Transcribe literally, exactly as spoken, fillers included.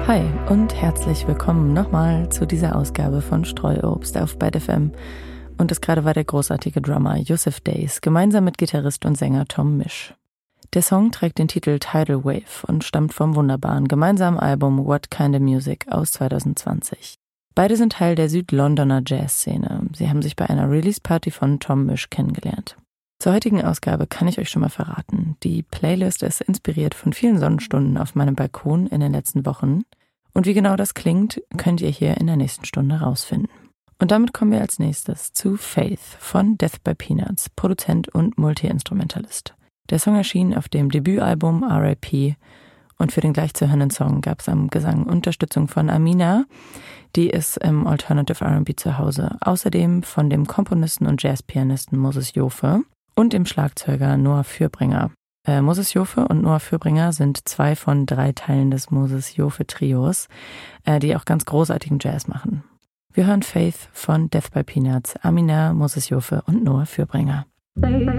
Hi und herzlich willkommen nochmal zu dieser Ausgabe von Streuobst auf Byte F M. Und das gerade war der großartige Drummer Yussef Dayes, gemeinsam mit Gitarrist und Sänger Tom Misch. Der Song trägt den Titel Tidal Wave und stammt vom wunderbaren gemeinsamen Album What Kind of Music aus zwanzig zwanzig. Beide sind Teil der Südlondoner Jazzszene. Sie haben sich bei einer Release-Party von Tom Misch kennengelernt. Zur heutigen Ausgabe kann ich euch schon mal verraten. Die Playlist ist inspiriert von vielen Sonnenstunden auf meinem Balkon in den letzten Wochen. Und wie genau das klingt, könnt ihr hier in der nächsten Stunde rausfinden. Und damit kommen wir als nächstes zu Faith von Death by Peanuts, Produzent und Multi-Instrumentalist. Der Song erschien auf dem Debütalbum R I P und für den gleich zu hörenden Song gab es am Gesang Unterstützung von Amina, die ist im Alternative R and B zu Hause. Außerdem von dem Komponisten und Jazzpianisten Moses Jofe und dem Schlagzeuger Noah Fürbringer. Äh, Moses Jofe und Noah Fürbringer sind zwei von drei Teilen des Moses Jofe Trios, äh, die auch ganz großartigen Jazz machen. Wir hören Faith von Death by Peanuts, Amina, Moses Jofe und Noah Fürbringer.